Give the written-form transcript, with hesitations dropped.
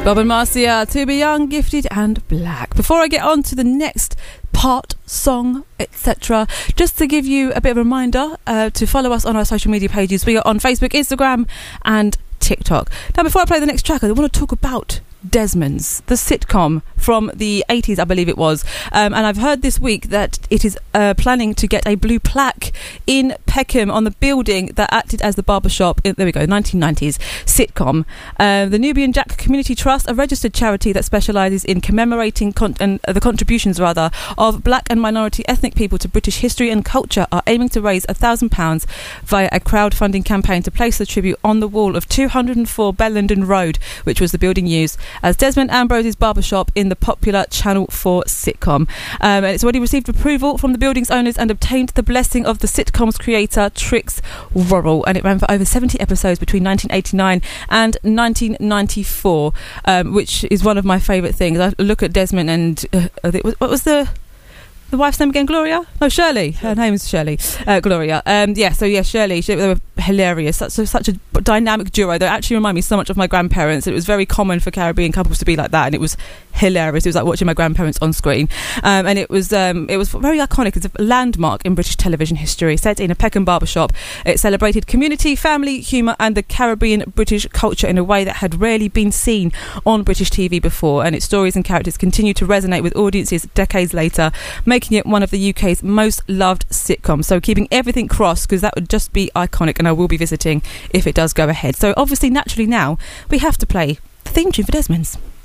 Bob and Marcia, To Be Young, Gifted and Black. Before I get on to the next part, song, etc., just to give you a bit of a reminder to follow us on our social media pages. We are on Facebook, Instagram and TikTok. Now, before I play the next track, I want to talk about Desmond's, the sitcom from the 80s, I believe it was. And I've heard this week that it is planning to get a blue plaque in Peckham on the building that acted as the barbershop. There we go, 1990s sitcom. The Nubian Jack Community Trust, a registered charity that specialises in commemorating the contributions of black and minority ethnic people to British history and culture, are aiming to raise £1,000 via a crowdfunding campaign to place the tribute on the wall of 204 Bellenden Road, which was the building used as Desmond Ambrose's barbershop in the popular Channel 4 sitcom. And it's already received approval from the building's owners and obtained the blessing of the sitcom's creator, Trix Worrell, and it ran for over 70 episodes between 1989 and 1994, which is one of my favourite things. I look at Desmond and what was the wife's name again? Gloria? No, Shirley. Her name is Shirley. Gloria. Shirley. They were hilarious. Such a dynamic duo. They actually remind me so much of my grandparents. It was very common for Caribbean couples to be like that, and it was hilarious. It was like watching my grandparents on screen. And it was very iconic. It's a landmark in British television history. Set in a Peckham barbershop, it celebrated community, family, humour and the Caribbean British culture in a way that had rarely been seen on British TV before, and its stories and characters continue to resonate with audiences decades later, making it one of the UK's most loved sitcoms. So keeping everything crossed, because that would just be iconic, and I will be visiting if it does go ahead. So obviously, naturally now, we have to play the theme tune for Desmond's.